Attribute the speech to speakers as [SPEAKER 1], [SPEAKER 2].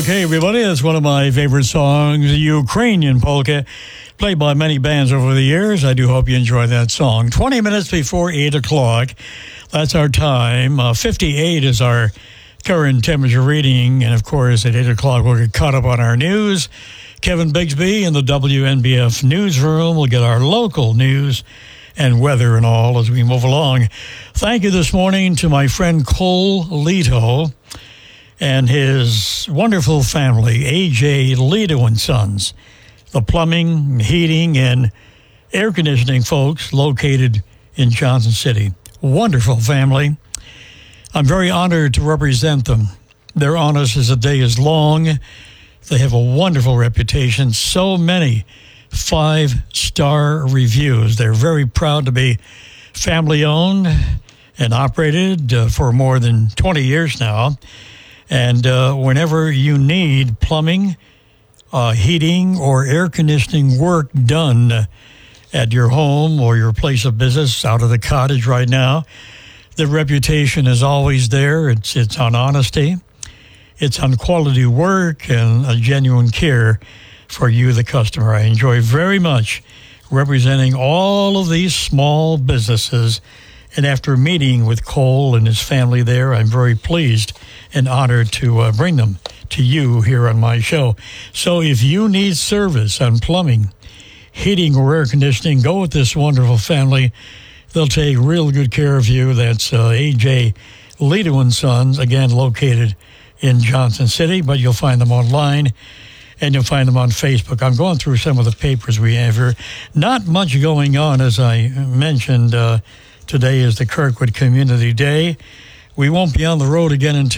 [SPEAKER 1] Okay, everybody, that's one of my favorite songs, the Ukrainian polka, played by many bands over the years. I do hope you enjoy that song. 20 minutes before 8 o'clock, that's our time. 58 is our current temperature reading, and of course, at 8 o'clock, we'll get caught up on our news. Kevin Bigsby in the WNBF newsroom will get our local news and weather and all as we move along. Thank you this morning to my friend Cole Leto and his wonderful family, A.J. Leto and Sons, the plumbing, heating, and air conditioning folks located in Johnson City. Wonderful family. I'm very honored to represent them. They're honest as the day is long. They have a wonderful reputation. So many 5-star reviews. They're very proud to be family-owned and operated for more than 20 years now. And whenever you need plumbing, heating, or air conditioning work done at your home or your place of business, out of the cottage right now, the reputation is always there. It's on honesty. It's on quality work and a genuine care for you, the customer. I enjoy very much representing all of these small businesses. And after meeting with Cole and his family there, I'm very pleased and honored to bring them to you here on my show. So if you need service on plumbing, heating, or air conditioning, go with this wonderful family. They'll take real good care of you. That's A.J. Leto and Sons, again, located in Johnson City, but you'll find them online and you'll find them on Facebook. I'm going through some of the papers we have here. Not much going on, as I mentioned. Today is the Kirkwood Community Day. We won't be on the road again until